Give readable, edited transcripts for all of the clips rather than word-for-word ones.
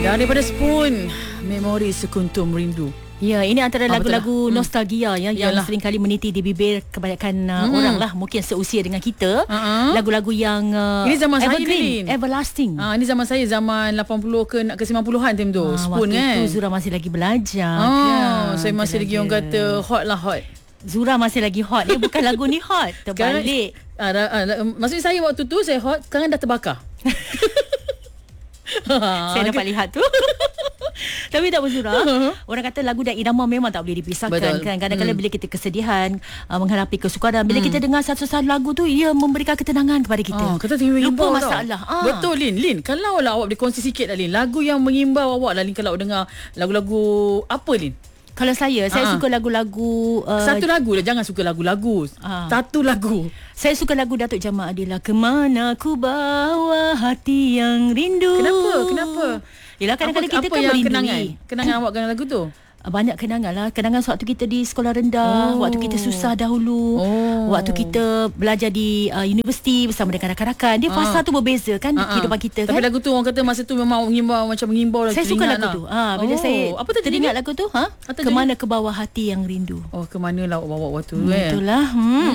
Daripada Spoon, Memori Sekuntum Rindu. Ya, ini antara lagu-lagu betul. nostalgia ya, yang sering kali meniti di bibir kebanyakan orang lah, mungkin seusia dengan kita. Lagu-lagu yang ini zaman evergreen, saya, everlasting. Ini zaman saya, zaman 80 ke 90-an time tu. Spoon waktu kan. itu Zura masih lagi belajar kan. Saya masih lagi orang kata hot lah, hot. Zura masih lagi hot. Dia bukan lagu ni hot. Terbalik. Maksud saya waktu tu saya hot, sekarang dah terbakar. Saya dapat lihat tu. Tapi tak Zura, orang kata lagu dan irama memang tak boleh dipisahkan. Betul. Kan. Kadang-kadang bila kita kesedihan, menghadapi kesukaran, bila kita dengar satu-satu lagu tu, ia memberikan ketenangan kepada kita. Kata lupa masalah. Betul Lin. Kalau lah awak boleh kongsi sikit lah Lin, lagu yang mengimbau awak lah Lin, kalau awak dengar lagu-lagu apa Lin? Kalau saya suka lagu-lagu satu lagu lah, jangan suka lagu-lagu. Satu lagu. Saya suka lagu Datuk Jamal Adila, Kemana Ku Bawa Hati Yang Rindu. Kenapa? Yelah, kadang-kadang kita kan merindui. Kenangan awak dengan lagu tu? Banyak kenangan lah. Kenangan waktu kita di sekolah rendah, waktu kita susah dahulu, waktu kita belajar di universiti bersama dengan rakan-rakan. Dia fasa tu berbeza kan kehidupan kita. Tapi lagu tu orang kata masa tu memang mengimbau lah. Saya suka lagu tu. Bila saya apa teringat lagu tu, Kemana Ke Bawah Hati Yang Rindu. Kemana lah bawa waktu tu. Itulah.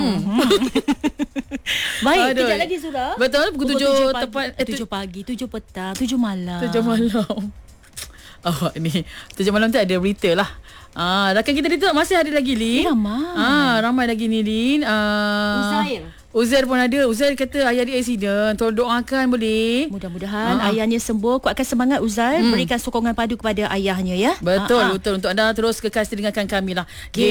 Baik, kejap lagi Zura. Betul, pukul 7 tepat 7 pagi, 7 petang, 7 malam. 7 malam. Ni 7 malam tu ada berita lah. Rakan kita tu masih ada lagi Lin. Ramai lagi ni Lin. Uzair pun ada. Uzair kata ayah dia accident. Tolong doakan boleh. Mudah-mudahan ayahnya sembuh. Kuatkan semangat Uzair. Berikan sokongan padu kepada ayahnya ya. Betul. Untuk anda terus kekal dengarkan kami lah.